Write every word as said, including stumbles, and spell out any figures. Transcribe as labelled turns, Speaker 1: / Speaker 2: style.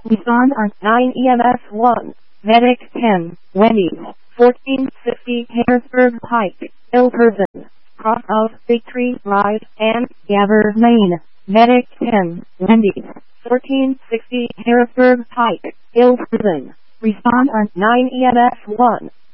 Speaker 1: Respond on nine E M S one. Medic ten. Wendy's. fourteen fifty Harrisburg Pike. Ill person. Cross of Victory Drive and Gaver Lane. Medic ten. Wendy's. fourteen sixty Harrisburg Pike. Ill person. Respond on nine E M S one.